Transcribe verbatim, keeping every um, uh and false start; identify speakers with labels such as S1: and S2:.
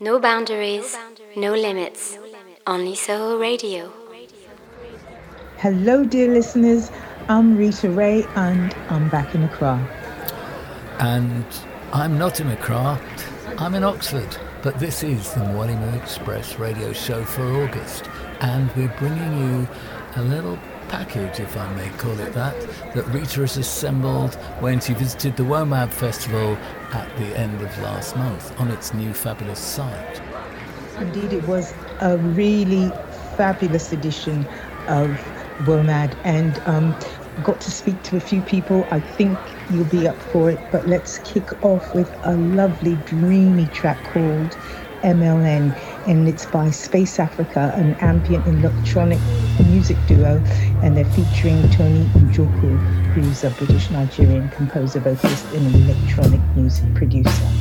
S1: No boundaries, no limits, only Soho Radio.
S2: Hello, dear listeners. I'm Rita Ray, and I'm back in Accra.
S3: And I'm not in Accra, I'm in Oxford. But this is the Mwalimu Express radio show for August. And we're bringing you a little package, if I may call it that, that Rita has assembled when she visited the WOMAD Festival at the end of last month on its new fabulous site.
S2: Indeed, it was a really fabulous edition of WOMAD, and um, got to speak to a few people. I think you'll be up for it, but let's kick off with a lovely, dreamy track called M L N, and it's by Space Africa, an ambient electronic music duo, and they're featuring Tony Njoku, who's a British Nigerian composer, vocalist, and electronic music producer.